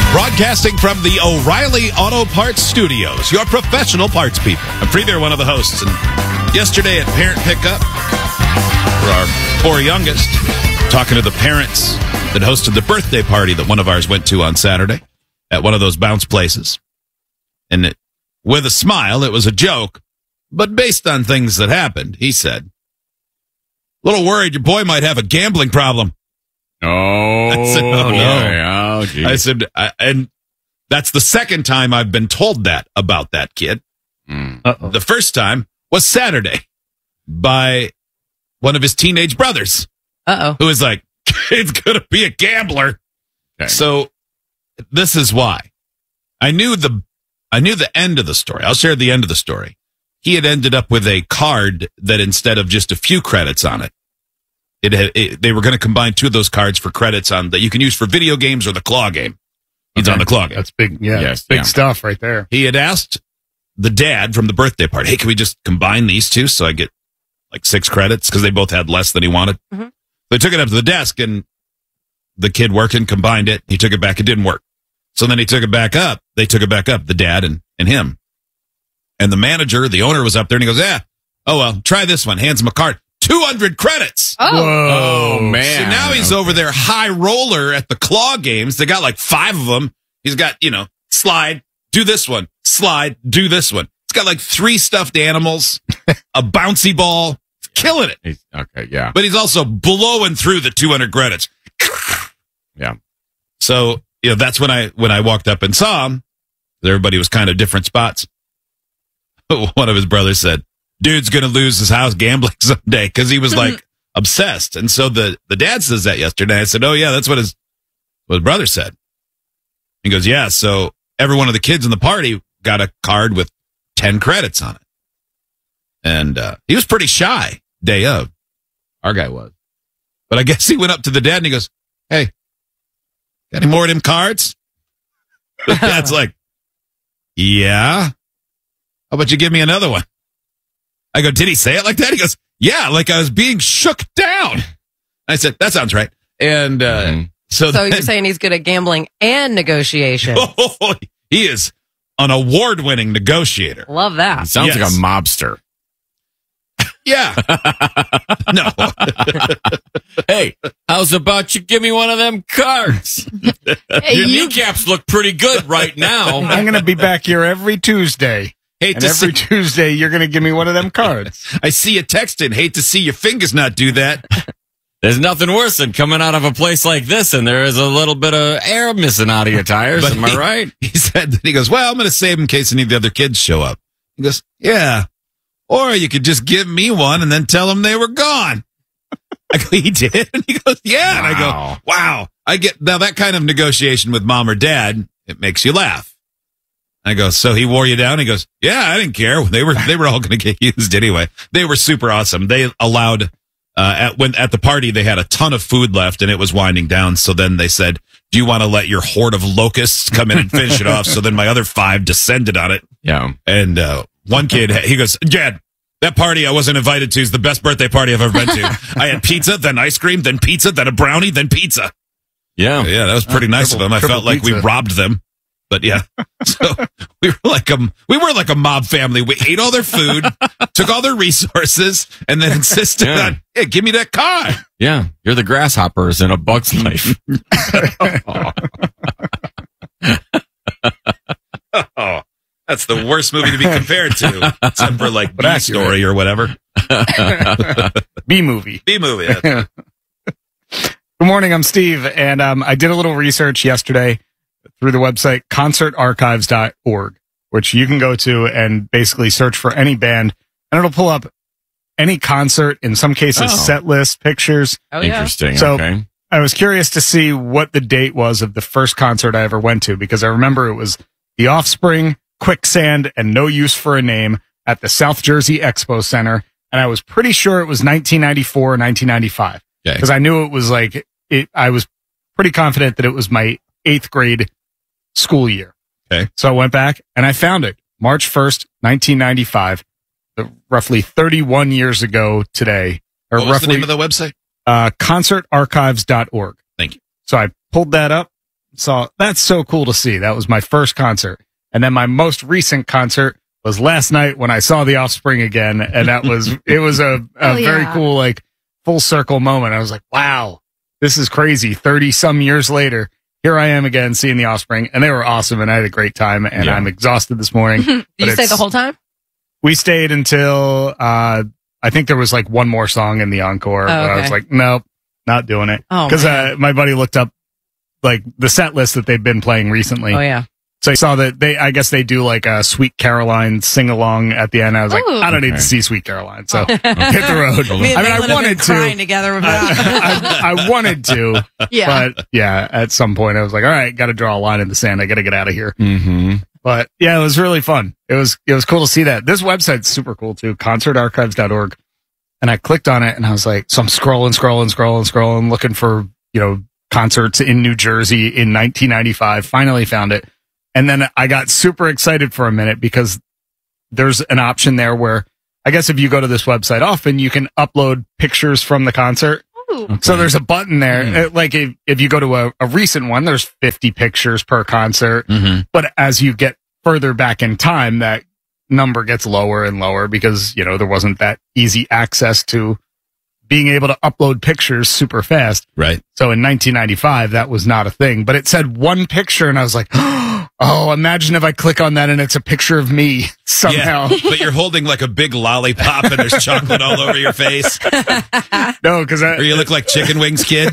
Broadcasting from the O'Reilly Auto Parts Studios, your professional parts people. I'm Premier, one of the hosts, and yesterday at Parent Pickup, for our four youngest, talking to the parents that hosted the birthday party that one of ours went to on Saturday at one of those bounce places. And with a smile, it was a joke, but based on things that happened, he said, "A little worried your boy might have a gambling problem." Oh, I said, "Oh, no." Oh, geez. I said, and that's the second time I've been told that about that kid. Mm. The first time was Saturday by one of his teenage brothers. Who was like, "Kid's going to be a gambler." Okay. So this is why. I knew the end of the story. I'll share the end of the story. He had ended up with a card that instead of just a few credits on it, they were going to combine two of those cards for credits on that you can use for video games or the claw game. He's on the claw game. That's big. Yeah, Yes, big yeah. stuff right there. He had asked the dad from the birthday party, "Hey, can we just combine these two so I get like 6 credits?" Because they both had less than he wanted. Mhm. They took it up to the desk, and the kid worked and combined it. He took it back. It didn't work. So then he took it back up. They took it back up, the dad and him. And the manager, the owner, was up there, and he goes, "Yeah, oh, well, try this one." Hands him a card. 200 credits. Oh, man. So now he's over there high roller at the claw games. They got like 5 of them. He's got, slide, do this one, slide, do this one. It's got like 3 stuffed animals, a bouncy ball. He's killing it. Okay, yeah. But he's also blowing through the 200 credits. Yeah. So, that's when I walked up and saw him. Everybody was kind of different spots. One of his brothers said, "Dude's going to lose his house gambling someday," because he was like obsessed. And so the dad says that yesterday. I said, "Oh, yeah, that's what his brother said." He goes, "Yeah, so every one of the kids in the party got a card with 10 credits on it." And he was pretty shy day of. Our guy was. But I guess he went up to the dad and he goes, "Hey, got any more of them cards?" The dad's like, "Yeah. How about you give me another one?" I go, "Did he say it like that?" He goes, "Yeah, like I was being shook down." I said, "That sounds right." And so you're saying he's good at gambling and negotiation. He is an award-winning negotiator. Love that. He sounds Yes. like a mobster. Yeah. No. Hey, how's about you give me one of them cards? Your kneecaps look pretty good right now. I'm going to be back here every Tuesday. Hate And to every see, Tuesday, you're going to give me one of them cards. I see you texting. Hate to see your fingers not do that. There's nothing worse than coming out of a place like this and there is a little bit of air missing out of your tires. But Am I right? He said that. He goes, "Well, I'm going to save in case any of the other kids show up." He goes, "Yeah. Or you could just give me one and then tell them they were gone." I go, "He did?" And he goes, "Yeah." And I Wow. go, "Wow." I get now that kind of negotiation with mom or dad. It makes you laugh. I go, "So he wore you down?" He goes, "Yeah, I didn't care. They were all going to get used anyway." They were super awesome. They allowed at the party they had a ton of food left and it was winding down. So then they said, "Do you want to let your horde of locusts come in and finish it off?" So then my other 5 descended on it. Yeah. And one kid, he goes, "Dad, that party I wasn't invited to is the best birthday party I've ever been to. I had pizza, then ice cream, then pizza, then a brownie, then pizza." Yeah. Yeah, that was pretty nice of them. I felt like we pizza. robbed them. But yeah, so we were like a mob family. We ate all their food, took all their resources, and then insisted on, "Hey, give me that card." Yeah. You're the grasshoppers in A Bug's Life. Oh, that's the worst movie to be compared to, except for like But B accurate. Story or whatever. B movie. B movie. Yeah. Good morning, I'm Steve, and I did a little research yesterday through the website concertarchives.org, which you can go to and basically search for any band, and it'll pull up any concert, in some cases, set list, pictures. Oh, yeah. Interesting. So- Okay. I was curious to see what the date was of the first concert I ever went to, because I remember it was The Offspring, Quicksand, and No Use for a Name at the South Jersey Expo Center, and I was pretty sure it was 1994 or 1995, Okay. because I knew it was like it. I was pretty confident that it was my 8th grade school year. Okay. So I went back and I found it, March 1st, 1995, roughly 31 years ago today, or What was roughly the name of the website? concertarchives.org. Thank you. So I pulled that up So that's so cool to see. That was my first concert. And then my most recent concert was last night when I saw The Offspring again. And it was a very cool, like, full circle moment. I was like, wow, this is crazy. 30 some years later, here I am again seeing The Offspring. And they were awesome. And I had a great time. And I'm exhausted this morning. Did you stay the whole time? We stayed until, I think there was like one more song in the encore. But I was like, nope, not doing it. Because my buddy looked up like the set list that they've been playing recently. Oh, yeah. So I saw that I guess they do like a Sweet Caroline sing along at the end. I was like, I don't need to see Sweet Caroline. So hit the road. I wanted to. Crying together with I wanted to. Yeah. But yeah, at some point I was like, all right, got to draw a line in the sand. I got to get out of here. Mm-hmm. But yeah, it was really fun. It was cool to see that. This website's super cool too, concertarchives.org. And I clicked on it and I was like, so I'm scrolling, looking for, concerts in New Jersey in 1995. Finally found it. And then I got super excited for a minute because there's an option there where I guess if you go to this website often, you can upload pictures from the concert. Okay. So there's a button there. Like if you go to a recent one, there's 50 pictures per concert. Mm-hmm. But as you get further back in time, that number gets lower and lower because, there wasn't that easy access to being able to upload pictures super fast. Right. So in 1995, that was not a thing, but it said one picture and I was like, oh, imagine if I click on that and it's a picture of me somehow. Yeah, but you're holding like a big lollipop and there's chocolate all over your face. No, because Or you look like Chicken Wings Kid.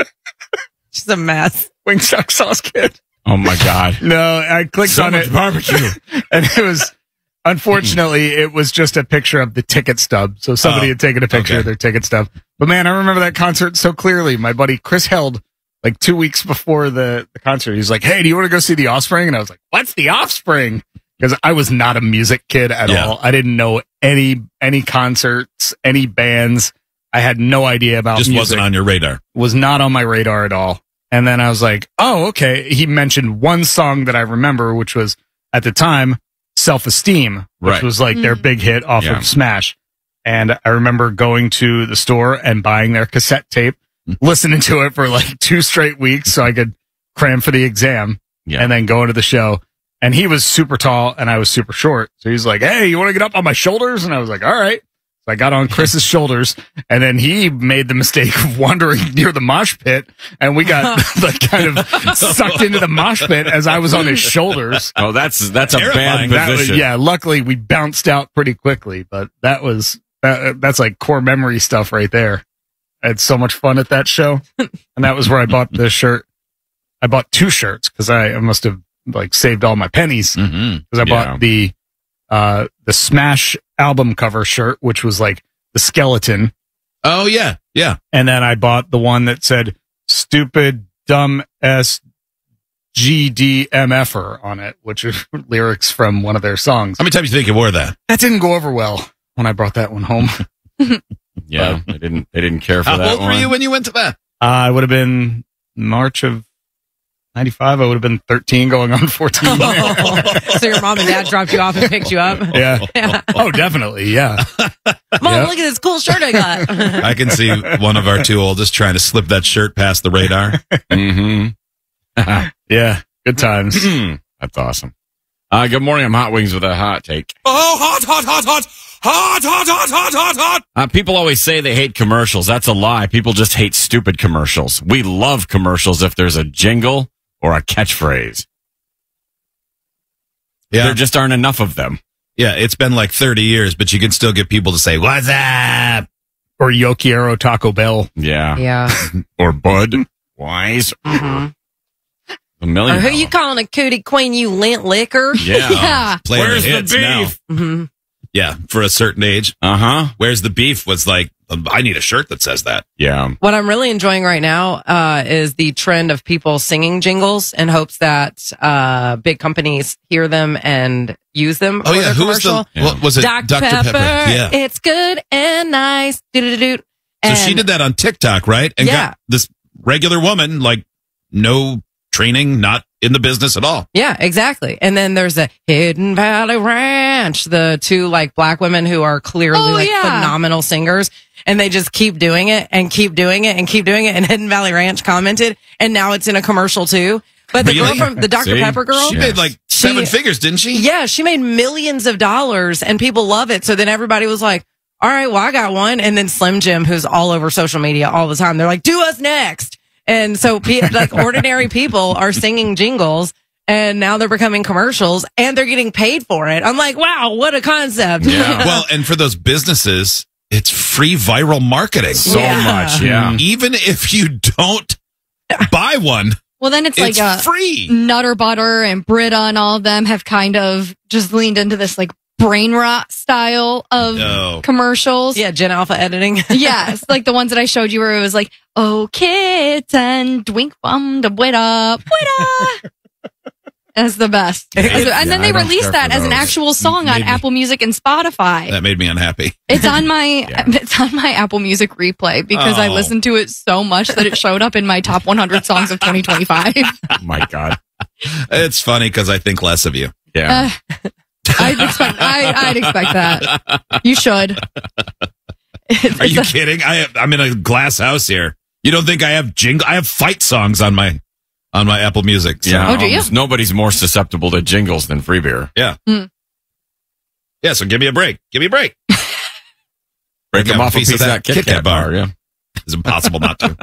Just a mess. Wingstop Sauce Kid. Oh my God. No, I clicked on it. Barbecue. And it was, unfortunately, it was just a picture of the ticket stub. So somebody had taken a picture of their ticket stub. But man, I remember that concert so clearly. My buddy Chris Held, like 2 weeks before the concert, he's like, hey, do you want to go see The Offspring? And I was like, what's The Offspring? Because I was not a music kid at all. I didn't know any concerts, any bands. I had no idea about Just music. wasn't on your radar. Was not on my radar at all. And then I was like, oh, okay. He mentioned one song that I remember, which was at the time, Self-Esteem, which was like their big hit off of Smash. And I remember going to the store and buying their cassette tape, listening to it for like 2 straight weeks so I could cram for the exam and then go into the show. And he was super tall and I was super short. So he's like, hey, you want to get up on my shoulders? And I was like, all right. So I got on Chris's shoulders and then he made the mistake of wandering near the mosh pit and we got like kind of sucked into the mosh pit as I was on his shoulders. Oh, that's a bad position. Luckily we bounced out pretty quickly, but that's like core memory stuff right there. I had so much fun at that show. And that was where I bought this shirt. I bought 2 shirts because I must have like saved all my pennies because I bought the Smash album cover shirt, which was like the skeleton. Oh yeah. Yeah. And then I bought the one that said stupid dumb SGDMFer on it, which are lyrics from one of their songs. How many times do you think you wore that? That didn't go over well when I brought that one home. Yeah, they didn't care for that one. How old were you when you went to that? I would have been March of 95. I would have been 13 going on 14. So your mom and dad dropped you off and picked you up? Yeah. Oh, definitely. Yeah. Mom, look at this cool shirt I got. I can see one of our 2 oldest trying to slip that shirt past the radar. Yeah. Good times. That's awesome. Good morning. I'm Hot Wings with a hot take. Oh, hot, hot, hot, hot. Hot, hot, hot, hot, hot, hot. People always say they hate commercials. That's a lie. People just hate stupid commercials. We love commercials if there's a jingle or a catchphrase. Yeah. There just aren't enough of them. Yeah, it's been like 30 years, but you can still get people to say, what's up? Or Yo Quiero Taco Bell. Yeah. Yeah. Or Bud Wise. Mm-hmm. A million. Or who you calling a cootie queen, you lint liquor? Yeah. Yeah. Playing Where's the hits now. beef? Mm-hmm. Yeah, for a certain age. Uh-huh. Where's the beef was like, I need a shirt that says that. Yeah. What I'm really enjoying right now is the trend of people singing jingles in hopes that big companies hear them and use them. Oh, for yeah. their Who was commercial. what was it? Dr. Dr. Pepper. Yeah. It's good and nice. Do-do-do-do. So she did that on TikTok, right? And Yeah. got this regular woman, like, no training, not in the business at all. Yeah, exactly. And then there's a Hidden Valley Ranch, the 2 like black women who are clearly phenomenal singers. And they just keep doing it and keep doing it and keep doing it. And Hidden Valley Ranch commented, and now it's in a commercial too. But the Really? girl from the Dr. See? Pepper girl, She made like seven figures, didn't she? yeah, she made millions of dollars and people love it. So then everybody was like, all right, well, I got one. And then Slim Jim, who's all over social media all the time, they're like, do us next. And so like ordinary people are singing jingles and now they're becoming commercials and they're getting paid for it. I'm like, wow, what a concept. Yeah. Well, and for those businesses, it's free viral marketing. So much, yeah. Even if you don't buy one, Well, then it's it's like free. Nutter Butter and Brita and all of them have kind of just leaned into this like brain rot style of commercials. Yeah, Gen Alpha editing. Yes, like the ones that I showed you where it was like, oh, kitten, dwink bum da Brita. That's the best. And then they I don't released care that for as an those. actual song on Made me- Apple Music and Spotify. That made me unhappy. It's on my Apple Music replay because I Oh. listened to it so much that it showed up in my top 100 songs of 2025. Oh my God. It's funny because I think less of you. Yeah. I'd expect that. You should. Are you kidding? I'm in a glass house here. You don't think I have I have fight songs on my Apple Music. So. Yeah. Oh, do you? almost nobody's more susceptible to jingles than Free Beer. Yeah. Yeah. So give me a break. Give me a break. Break Yeah, them off a piece of that Kit Kat bar. Yeah. It's impossible not to.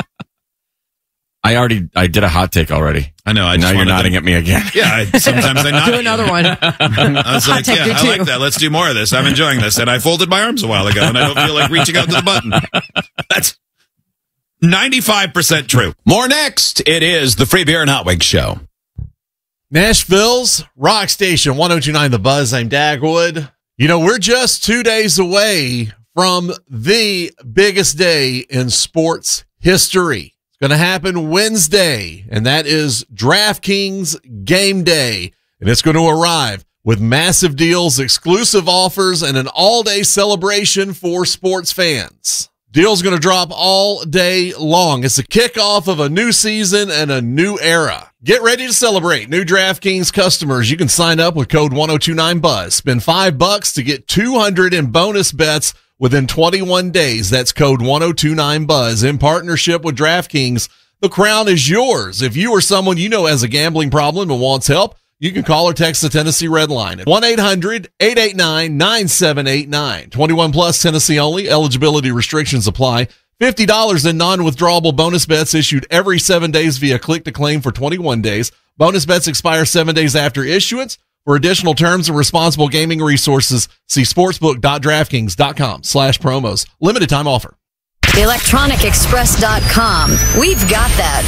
I did a hot take already. I know. I Now just you're wanted nodding to, at me again. Yeah. Sometimes I nod. Do at you. another one. I was like, take yeah, you I too. like that. Let's do more of this. I'm enjoying this. And I folded my arms a while ago and I don't feel like reaching out to the button. That's 95% true. More next. It is the Free Beer and Hot Wings Show. Nashville's Rock Station 1029 The Buzz. I'm Dagwood. You know, we're just 2 days away from the biggest day in sports history. It's going to happen Wednesday, and that is DraftKings Game Day. And it's going to arrive with massive deals, exclusive offers, and an all-day celebration for sports fans. Deals going to drop all day long. It's the kickoff of a new season and a new era. Get ready to celebrate. New DraftKings customers, you can sign up with code 1029BUZZ. Spend $5 to get $200 in bonus bets within 21 days. That's code 1029BUZZ. In partnership with DraftKings, the crown is yours. If you or someone you know has a gambling problem and wants help, you can call or text the Tennessee Red Line at 1-800-889-9789. 21 plus Tennessee only. Eligibility restrictions apply. $50 in non-withdrawable bonus bets issued every 7 days via click to claim for 21 days. Bonus bets expire 7 days after issuance. For additional terms and responsible gaming resources, see sportsbook.draftkings.com/promos. Limited time offer. ElectronicExpress.com. We've got that.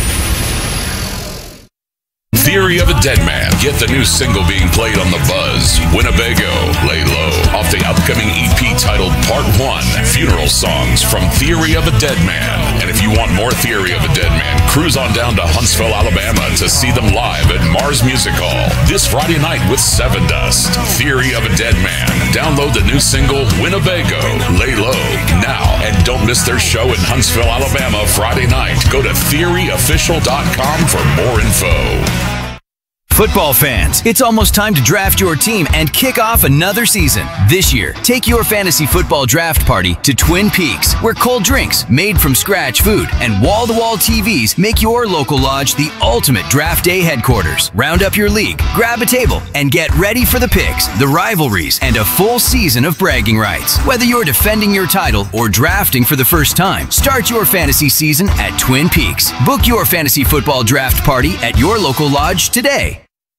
Theory of a Dead Man. Get the new single being played on The Buzz. Winnebago, Lay Low. Off the upcoming EP titled Part 1, Funeral Songs from Theory of a Dead Man. And if you want more Theory of a Dead Man, cruise on down to Huntsville, Alabama to see them live at Mars Music Hall this Friday night with Seven Dust. Theory of a Dead Man. Download the new single Winnebago, Lay Low now. And don't miss their show in Huntsville, Alabama Friday night. Go to theoryofficial.com for more info. Football fans, it's almost time to draft your team and kick off another season. This year, take your fantasy football draft party to Twin Peaks, where cold drinks, made from scratch food, and wall-to-wall TVs make your local lodge the ultimate draft day headquarters. Round up your league, grab a table, and get ready for the picks, the rivalries, and a full season of bragging rights. Whether you're defending your title or drafting for the first time, start your fantasy season at Twin Peaks. Book your fantasy football draft party at your local lodge today.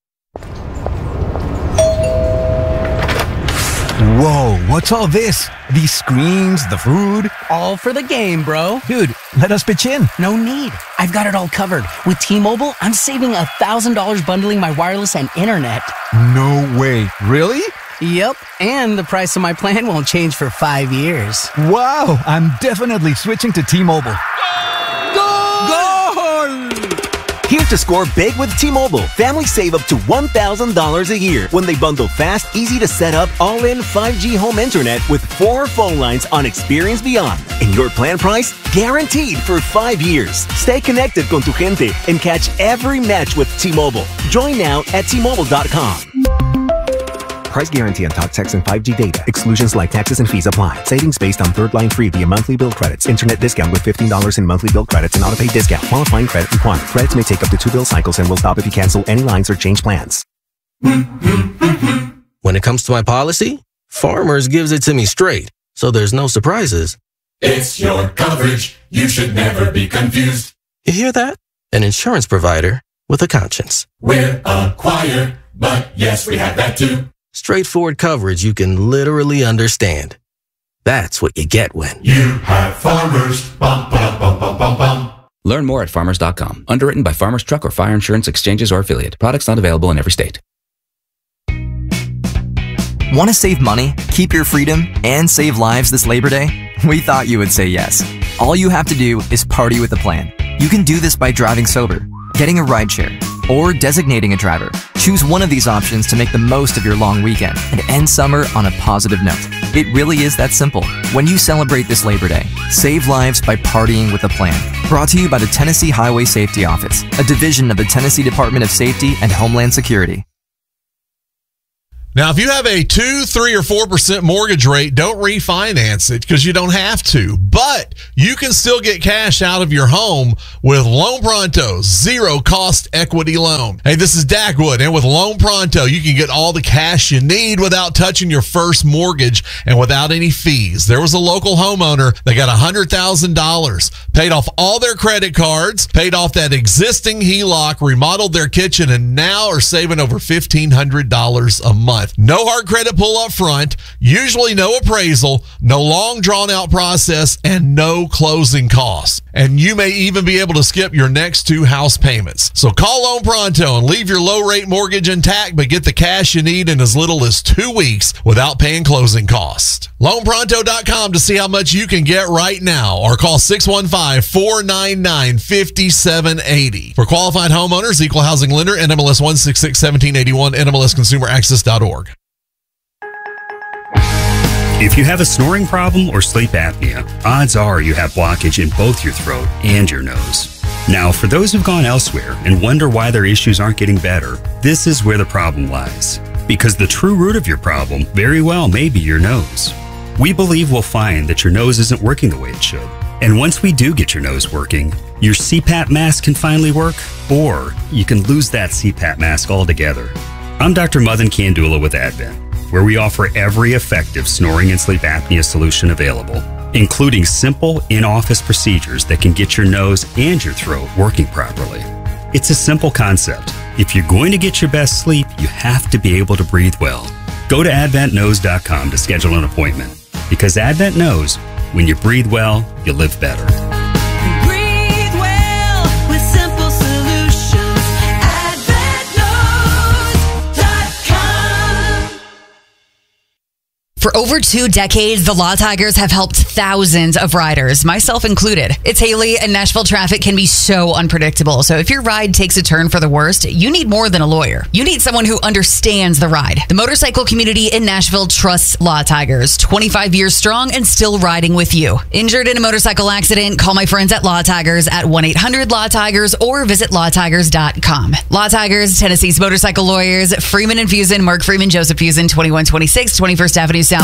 Whoa, what's all this? These screens, the food? All for the game, bro. Dude, let us pitch in. No need. I've got it all covered. With T-Mobile, I'm saving $1,000 bundling my wireless and internet. No way. Really? Yep. And the price of my plan won't change for 5 years. Wow, I'm definitely switching to T-Mobile. Here to score big with T-Mobile. Families save up to $1,000 a year when they bundle fast, easy to set up, all-in 5G home internet with 4 phone lines on Experience Beyond. And your plan price? Guaranteed for 5 years. Stay connected con tu gente and catch every match with T-Mobile. Join now at T-Mobile.com. Price guarantee on talk, text, and 5G data. Exclusions like taxes and fees apply. Savings based on third line free via monthly bill credits. Internet discount with $15 in monthly bill credits and auto-pay discount. Qualifying credit required. Credits may take up to 2 bill cycles and will stop if you cancel any lines or change plans. When it comes to my policy, Farmers gives it to me straight, so there's no surprises. It's your coverage. You should never be confused. You hear that? An insurance provider with a conscience. We're Acquire, but yes, we have that too. Straightforward coverage you can literally understand. That's what you get when you have Farmers. Bum, bum, bum, bum, bum, bum. Learn more at farmers.com. Underwritten by Farmers Truck or Fire Insurance Exchanges or Affiliate. Products not available in every state. Want to save money, keep your freedom, and save lives this Labor Day? We thought you would say yes. All you have to do is party with a plan. You can do this by driving sober, getting a rideshare, or designating a driver. Choose one of these options to make the most of your long weekend and end summer on a positive note. It really is that simple. When you celebrate this Labor Day, save lives by partying with a plan. Brought to you by the Tennessee Highway Safety Office, a division of the Tennessee Department of Safety and Homeland Security. Now, if you have a 2, 3, or 4% mortgage rate, don't refinance it because you don't have to. But you can still get cash out of your home with Loan Pronto's zero-cost equity loan. Hey, this is Dagwood, and with Loan Pronto, you can get all the cash you need without touching your first mortgage and without any fees. There was a local homeowner that got $100,000, paid off all their credit cards, paid off that existing HELOC, remodeled their kitchen, and now are saving over $1,500 a month. No hard credit pull up front, usually no appraisal, no long drawn out process, and no closing costs. And you may even be able to skip your next 2 house payments. So call Loan Pronto and leave your low rate mortgage intact, but get the cash you need in as little as 2 weeks without paying closing costs. LoanPronto.com to see how much you can get right now, or call 615-499-5780. For qualified homeowners, equal housing lender, NMLS 1661781, NMLSconsumeraccess.org. If you have a snoring problem or sleep apnea, odds are you have blockage in both your throat and your nose. Now, for those who've gone elsewhere and wonder why their issues aren't getting better, this is where the problem lies. Because the true root of your problem very well may be your nose. We believe we'll find that your nose isn't working the way it should. And once we do get your nose working, your CPAP mask can finally work, or you can lose that CPAP mask altogether. I'm Dr. Madan Kandula with Advent, where we offer every effective snoring and sleep apnea solution available, including simple in-office procedures that can get your nose and your throat working properly. It's a simple concept. If you're going to get your best sleep, you have to be able to breathe well. Go to adventknows.com to schedule an appointment, because Advent knows when you breathe well, you live better. Breathe well with simple solutions. AdventKnows.com. For over 2 decades, the Law Tigers have helped thousands of riders, myself included. It's Haley, and Nashville traffic can be so unpredictable. So if your ride takes a turn for the worst, you need more than a lawyer. You need someone who understands the ride. The motorcycle community in Nashville trusts Law Tigers, 25 years strong and still riding with you. Injured in a motorcycle accident? Call my friends at Law Tigers at 1-800-LAW-TIGERS or visit lawtigers.com. Law Tigers, Tennessee's motorcycle lawyers, Freeman and Fusen, Mark Freeman, Joseph Fusen, 2126 21st Avenue South